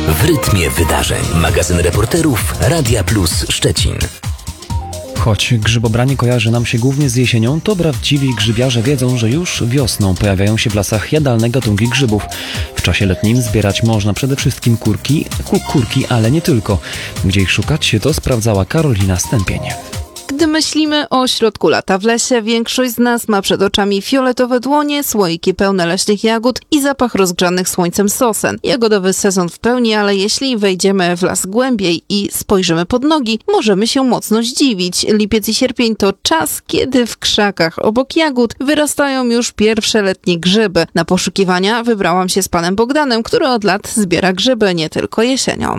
W rytmie wydarzeń. Magazyn reporterów Radia Plus Szczecin. Choć grzybobranie kojarzy nam się głównie z jesienią, to prawdziwi grzybiarze wiedzą, że już wiosną pojawiają się w lasach jadalne gatunki grzybów. W czasie letnim zbierać można przede wszystkim kurki, ale nie tylko. Gdzie ich szukać, to sprawdzała Karolina Stępień. Gdy myślimy o środku lata w lesie, większość z nas ma przed oczami fioletowe dłonie, słoiki pełne leśnych jagód i zapach rozgrzanych słońcem sosen. Jagodowy sezon w pełni, ale jeśli wejdziemy w las głębiej i spojrzymy pod nogi, możemy się mocno zdziwić. Lipiec i sierpień to czas, kiedy w krzakach obok jagód wyrastają już pierwsze letnie grzyby. Na poszukiwania wybrałam się z panem Bogdanem, który od lat zbiera grzyby nie tylko jesienią.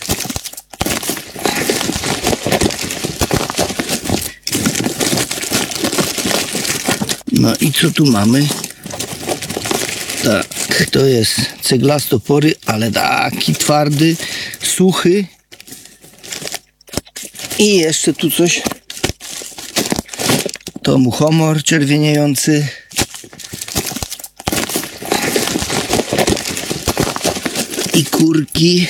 No i co tu mamy? Tak, to jest ceglastopory, ale taki twardy, suchy. I jeszcze tu coś. To muchomor czerwieniejący. I kurki.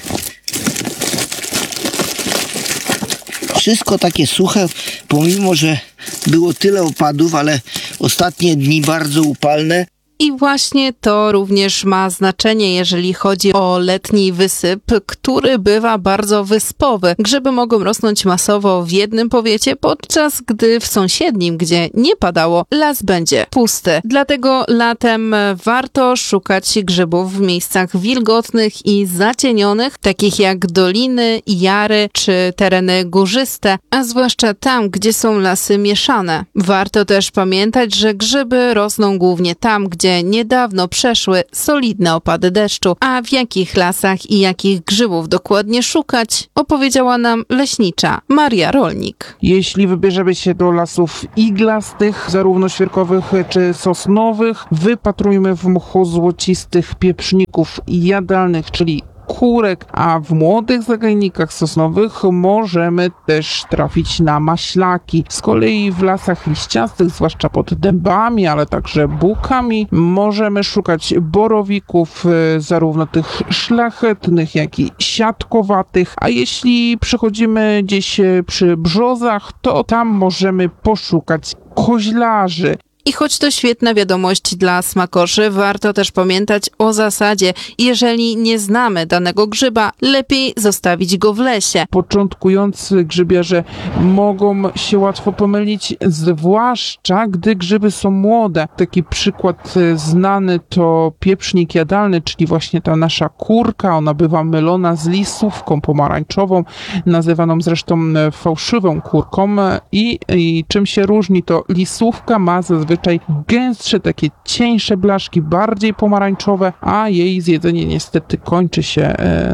Wszystko takie suche, pomimo że było tyle opadów, ale ostatnie dni bardzo upalne. I właśnie to również ma znaczenie, jeżeli chodzi o letni wysyp, który bywa bardzo wyspowy. Grzyby mogą rosnąć masowo w jednym powiecie, podczas gdy w sąsiednim, gdzie nie padało, las będzie pusty. Dlatego latem warto szukać grzybów w miejscach wilgotnych i zacienionych, takich jak doliny, jary czy tereny górzyste, a zwłaszcza tam, gdzie są lasy mieszane. Warto też pamiętać, że grzyby rosną głównie tam, gdzie niedawno przeszły solidne opady deszczu. A w jakich lasach i jakich grzybów dokładnie szukać, opowiedziała nam leśnicza Maria Rolnik. Jeśli wybierzemy się do lasów iglastych, zarówno świerkowych czy sosnowych, wypatrujmy w mchu złocistych pieprzników jadalnych, czyli kurek, a w młodych zagajnikach sosnowych możemy też trafić na maślaki. Z kolei w lasach liściastych, zwłaszcza pod dębami, ale także bukami, możemy szukać borowików, zarówno tych szlachetnych, jak i siatkowatych, a jeśli przechodzimy gdzieś przy brzozach, to tam możemy poszukać koźlarzy. I choć to świetna wiadomość dla smakoszy, warto też pamiętać o zasadzie: jeżeli nie znamy danego grzyba, lepiej zostawić go w lesie. Początkujący grzybiarze mogą się łatwo pomylić, zwłaszcza gdy grzyby są młode. Taki przykład znany to pieprznik jadalny, czyli właśnie ta nasza kurka. Ona bywa mylona z lisówką pomarańczową, nazywaną zresztą fałszywą kurką. I czym się różni, to lisówka ma zazwyczaj gęstsze, takie cieńsze blaszki, bardziej pomarańczowe, a jej zjedzenie niestety kończy się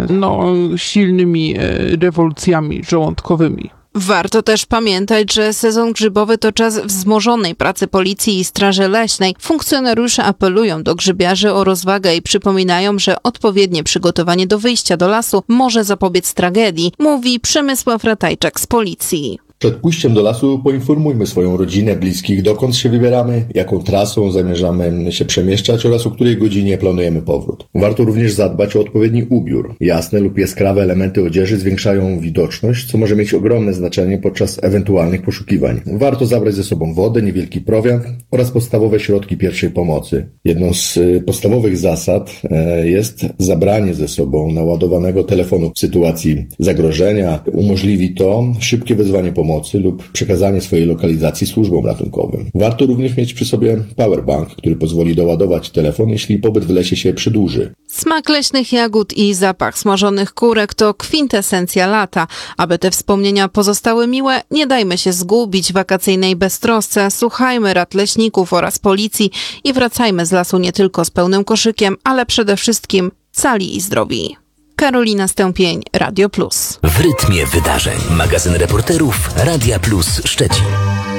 silnymi rewolucjami żołądkowymi. Warto też pamiętać, że sezon grzybowy to czas wzmożonej pracy policji i straży leśnej. Funkcjonariusze apelują do grzybiarzy o rozwagę i przypominają, że odpowiednie przygotowanie do wyjścia do lasu może zapobiec tragedii, mówi Przemysław Ratajczak z policji. Przed pójściem do lasu poinformujmy swoją rodzinę, bliskich, dokąd się wybieramy, jaką trasą zamierzamy się przemieszczać oraz o której godzinie planujemy powrót. Warto również zadbać o odpowiedni ubiór. Jasne lub jaskrawe elementy odzieży zwiększają widoczność, co może mieć ogromne znaczenie podczas ewentualnych poszukiwań. Warto zabrać ze sobą wodę, niewielki prowiant oraz podstawowe środki pierwszej pomocy. Jedną z podstawowych zasad jest zabranie ze sobą naładowanego telefonu w sytuacji zagrożenia. Umożliwi to szybkie wezwanie pomocy lub przekazanie swojej lokalizacji służbom ratunkowym. Warto również mieć przy sobie powerbank, który pozwoli doładować telefon, jeśli pobyt w lesie się przedłuży. Smak leśnych jagód i zapach smażonych kurek to kwintesencja lata. Aby te wspomnienia pozostały miłe, nie dajmy się zgubić w wakacyjnej beztrosce, słuchajmy rad leśników oraz policji i wracajmy z lasu nie tylko z pełnym koszykiem, ale przede wszystkim cali i zdrowi. Karolina Stępień, Radio Plus. W rytmie wydarzeń. Magazyn reporterów Radia Plus Szczecin.